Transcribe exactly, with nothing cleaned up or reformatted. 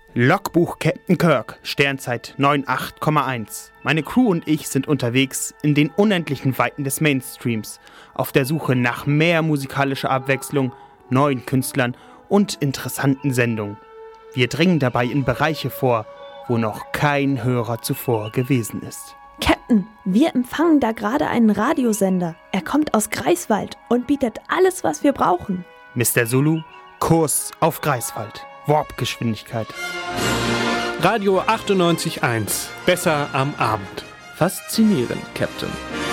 Logbuch Captain Kirk, Sternzeit neun acht Komma eins. Meine Crew und ich sind unterwegs in den unendlichen Weiten des Mainstreams, auf der Suche nach mehr musikalischer Abwechslung, neuen Künstlern und interessanten Sendungen. Wir dringen dabei in Bereiche vor, wo noch kein Hörer zuvor gewesen ist. Captain, wir empfangen da gerade einen Radiosender. Er kommt aus Greifswald und bietet alles, was wir brauchen. Mister Zulu, Kurs auf Greifswald. Warp-Geschwindigkeit. Radio achtundneunzig Komma eins. Besser am Abend. Faszinierend, Captain.